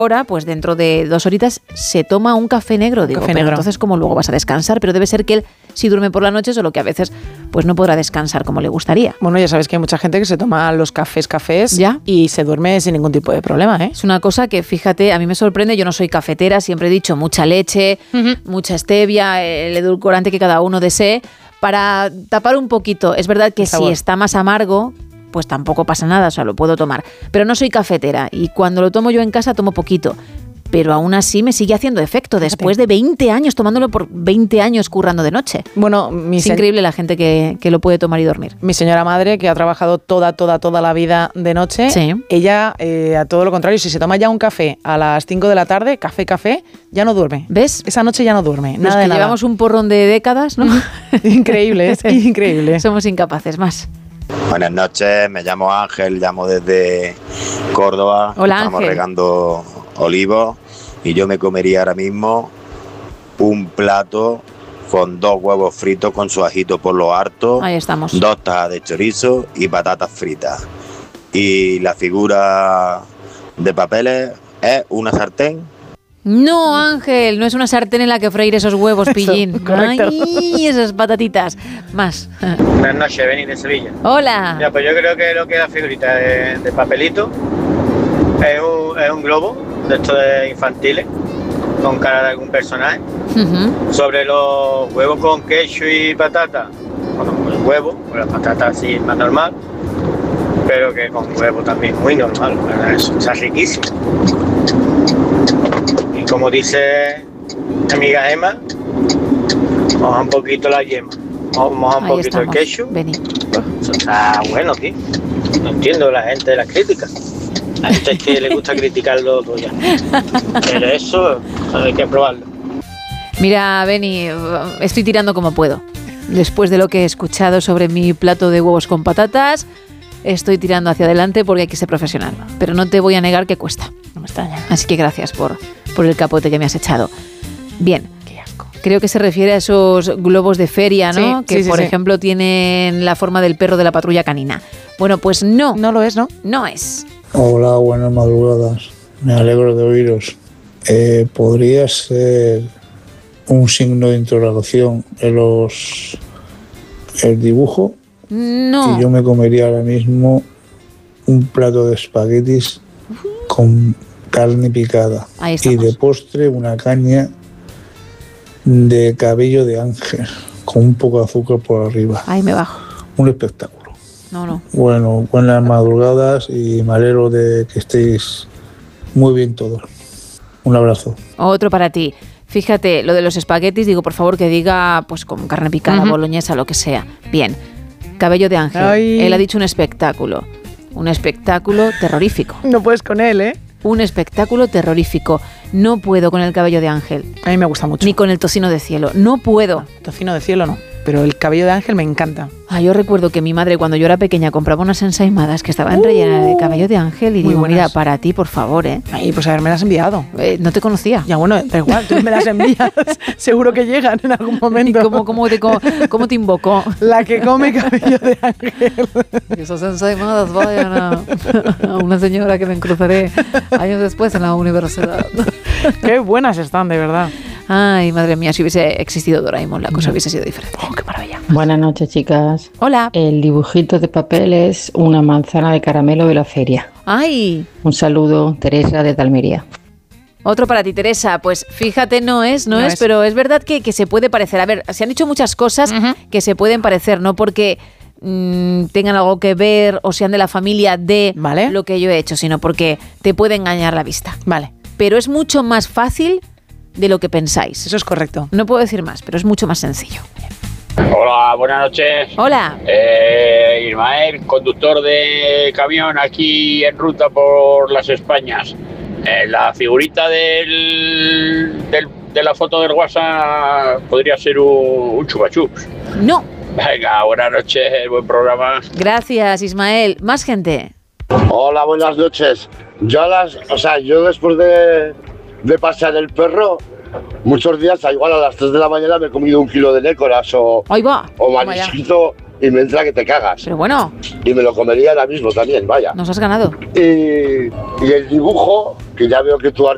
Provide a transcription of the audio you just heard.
hora, pues dentro de 2 horitas se toma un café negro. Digo, pero entonces ¿cómo luego vas a descansar? Pero debe ser que él sí duerme por la noche, solo que a veces pues no podrá descansar como le gustaría. Bueno, ya sabes que hay mucha gente que se toma los cafés ¿ya? Y se duerme sin ningún tipo de problema, ¿eh? Es una cosa que, fíjate, a mí me sorprende. Yo no soy cafetera, siempre he dicho mucha leche, mucha stevia, el edulcorante que cada uno desee, para tapar un poquito. Es verdad que si está más amargo, pues tampoco pasa nada, o sea, lo puedo tomar. Pero no soy cafetera y cuando lo tomo yo en casa tomo poquito. Pero aún así me sigue haciendo efecto después de 20 años, tomándolo por 20 años currando de noche. Bueno, es increíble la gente que lo puede tomar y dormir. Mi señora madre, que ha trabajado toda la vida de noche, ella, a todo lo contrario, si se toma ya un café a las 5 de la tarde, café, ya no duerme. ¿Ves? Esa noche ya no duerme. Los que llevamos un porrón de décadas, ¿no? Increíble, es increíble. Somos incapaces, más. Buenas noches, me llamo Ángel, llamo desde Córdoba. Hola, Estamos Ángel. regando olivos y yo me comería ahora mismo un plato con 2 huevos fritos con su ajito por lo harto. Ahí estamos. 2 tajas de chorizo y patatas fritas. Y la figura de papeles es una sartén. No, Ángel, no es una sartén en la que freír esos huevos, pillín. Correcto. Ay, esas patatitas. Más. Buenas noches, Beni de Sevilla. Hola. Ya, pues yo creo que lo que es la figurita de papelito es un globo de estos de infantiles con cara de algún personaje. Sobre los huevos con queso y patata. Bueno, con el huevo, con la patata así más normal, pero que con huevo también muy normal, ¿verdad? Eso está riquísimo. Y como dice mi amiga Emma, moja un poquito la yema, moja un poquito el queso. Eso está bueno, tío. No entiendo la gente de la crítica. A gente que le gusta criticarlo todo ya. Pero eso hay que probarlo. Mira, Beni, estoy tirando como puedo. Después de lo que he escuchado sobre mi plato de huevos con patatas, estoy tirando hacia adelante porque hay que ser profesional. Pero no te voy a negar que cuesta. No me extraña. Así que gracias por el capote que me has echado. Bien. Qué asco. Creo que se refiere a esos globos de feria, ¿no? Sí, que, sí, por sí. ejemplo, tienen la forma del perro de la patrulla canina. Bueno, pues no. No lo es, ¿no? No es. Hola, buenas madrugadas. Me alegro de oíros. ¿Podría ser un signo de interrogación en el dibujo? No. Que yo me comería ahora mismo un plato de espaguetis con carne picada. Ahí Y estamos. de postre una caña de cabello de ángel con un poco de azúcar por arriba. Ahí me bajo. Un espectáculo. No. Bueno, buenas madrugadas y me alegro de que estéis muy bien todos. Un abrazo. Otro para ti. Fíjate, lo de los espaguetis, digo, por favor, que diga pues con carne picada, boloñesa, lo que sea. Bien. Cabello de ángel. Ay. Él ha dicho un espectáculo. Un espectáculo terrorífico. No puedes con él, ¿eh? Un espectáculo terrorífico. No puedo con el cabello de ángel. A mí me gusta mucho. Ni con el tocino de cielo. No puedo. Tocino de cielo no, pero el cabello de ángel me encanta. Yo recuerdo que mi madre, cuando yo era pequeña, compraba unas ensaimadas que estaban rellenas de cabello de ángel y Muy digo, buenas. mira, para ti, por favor, ¿eh? Ay, pues a ver, me las has enviado. No te conocía. Ya bueno, da igual, tú me las envías. Seguro que llegan en algún ¿Y momento. cómo te invocó? La que come cabello de ángel. Que esas ensaimadas vayan a una señora que me cruzaré años después en la universidad. Qué buenas están, de verdad. Ay, madre mía, si hubiese existido Doraemon, la cosa hubiese sido diferente. Oh, qué maravilla. Buenas noches, chicas. Hola. El dibujito de papel es una manzana de caramelo de la feria. Ay. Un saludo, Teresa de Almería. Otro para ti, Teresa. Pues fíjate, no es, pero es verdad que se puede parecer. A ver, se han dicho muchas cosas que se pueden parecer, no porque tengan algo que ver o sean de la familia de lo que yo he hecho, sino porque te puede engañar la vista. Vale. Pero es mucho más fácil de lo que pensáis. Eso es correcto. No puedo decir más, pero es mucho más sencillo. Hola, buenas noches. Hola. Ismael, conductor de camión aquí en ruta por las Españas. La figurita de la foto del WhatsApp podría ser un chupa chups. No. Venga, buenas noches, buen programa. Gracias, Ismael. Más gente. Hola, buenas noches. Yo después de pasear el perro, muchos días, igual a las 3 de la mañana, me he comido 1 kilo de nécoras o marisquito y me entra que te cagas. Pero bueno. Y me lo comería ahora mismo también, vaya. Nos has ganado. Y el dibujo, que ya veo que tú